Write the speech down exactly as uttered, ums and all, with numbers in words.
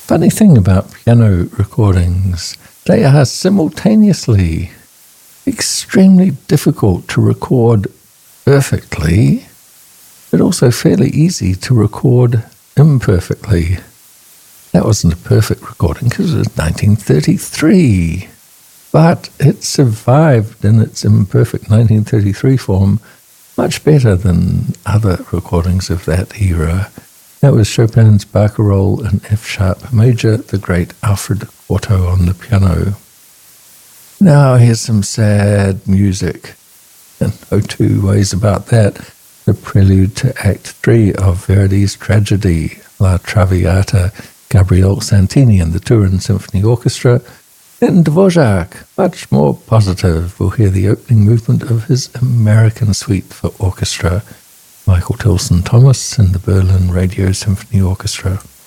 funny thing about piano recordings, they are simultaneously extremely difficult to record perfectly, but also fairly easy to record imperfectly. That wasn't a perfect recording because it was nineteen thirty-three, but it survived in its imperfect nineteen thirty-three form much better than other recordings of that era. That was Chopin's Barcarolle in F-sharp major, the great Alfred Cortot on the piano. Now here's some sad music, and no two ways about that. The prelude to Act three of Verdi's tragedy, La Traviata, Gabriele Santini and the Turin Symphony Orchestra. In Dvorak, much more positive, we'll hear the opening movement of his American Suite for Orchestra, Michael Tilson Thomas and the Berlin Radio Symphony Orchestra.